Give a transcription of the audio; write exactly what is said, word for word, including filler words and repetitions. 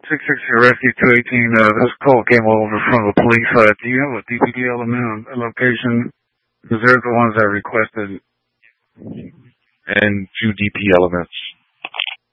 six six Rescue two eighteen, uh, this call came over from the police side. Do you have a D P D element on location? Because they're the ones that requested. And two D P elements.